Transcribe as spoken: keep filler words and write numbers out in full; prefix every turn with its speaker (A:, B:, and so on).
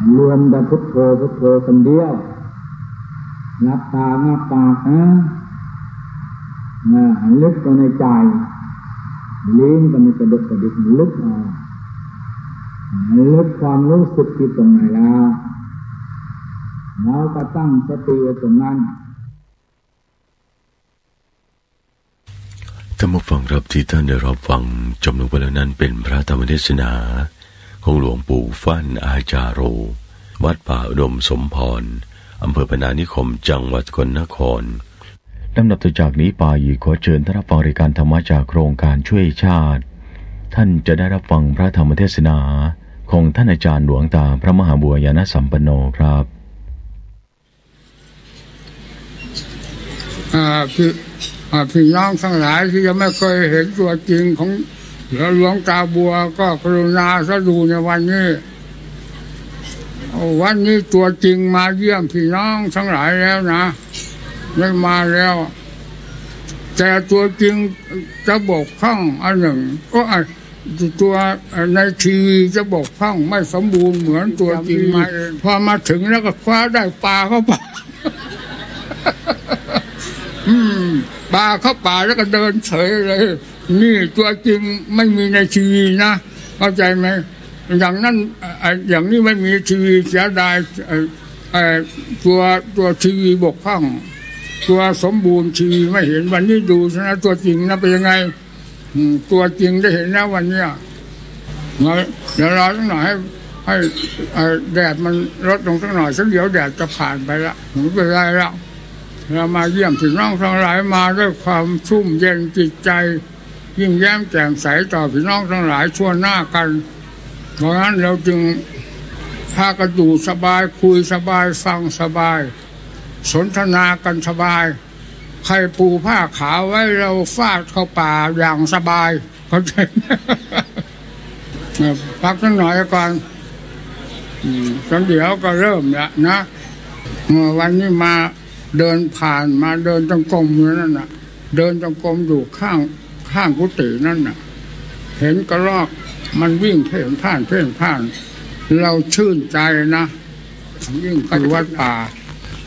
A: รวมแต่พุทโธพุทโธคนเดียวนับตางับปากนะนะลึกลงในใจลิ้นก็ไม่กระดุกกระดิกลึกออกลึกความรู้สึกที่ตรงไหนแล้วแล้วก็ตั้งสติไว้ตรงนั้น
B: ท่านผู้ฟังครับที่ท่านได้รับฟังจบลงไปแล้วนั้นเป็นพระธรรมเทศนาของหลวงปู่ฟั่นอาจาโรวัดป่าอุดมสมพรอำเภอพนานิคมจังหวัดสกลนครลำดับต่อจากนี้ไปขอเชิญท่านรับฟังรายการธรรมะจากโครงการช่วยชาติท่านจะได้รับฟังพระธรรมเทศนาของท่านอาจารย์หลวงตาพระมหาบัวยานสัมปันโนครับ
C: อ่าพี่อ่าพี่น้องทั้งหลายที่ยังไม่เคยเห็นตัวจริงของหลวงตาบัวก็กรุณาสะดูในวันนี้วันนี้ตัวจริงมาเยี่ยมพี่น้องทั้งหลายแล้วนะได้มาแล้วแต่ตัวจริงจะบกพร่องอันหนึ่งก็ตัวในทีวีจะบกพร่องไม่สมบูรณ์เหมือนตัวจริงมาพอมาถึงแล้วก็คว้าได้ปลาเข้าป่าอืมปลาเข้าป่าแล้วก็เดินเฉยเลยนี่ตัวจริงไม่มีในทีวีนะเข้าใจไหมอย่างนั้นอย่างนี้ไม่มีทีวีเสียดายตัวตัวทีวีบกพร่องตัวสมบูรณ์ทีวีไม่เห็นวันนี้ดูชนะตัวจริงนะเป็นยังไงตัวจริงได้เห็นแล้ววันนี้เดี๋ยวรอสักหน่อยให้ให้แดดมันลดลงสักหน่อยสักเดี๋ยวแดดจะผ่านไปละไม่เป็นไรแล้วเรามาเยี่ยมพี่น้องทั้งหลายมาด้วยความชุ่มเย็นจิตใจยิ่งแย้มแจ่มใสต่อพี่น้องทั้งหลายชั่วหน้ากันเพราะฉะนั้นเราจึงพากันอยู่สบายคุยสบายฟังสบายสนทนากันสบายใครปูผ้าขาวไว้เราฟาดเข้าป่าอย่างสบายเข้าใจพักสักหน่อยก่อนสักเดี๋ยวก็เริ่มแล้วนะวันนี้มาเดินผ่านมาเดินจงกรมอยู่นั่นน่ะเดินจงกรมอยู่ข้างข้างกุฏินั่นน่ะเห็นกระรอกมันวิ่งเพ่นพ่านเพ่นพ่านเราชื่นใจนะยิ่งไปวัดป่า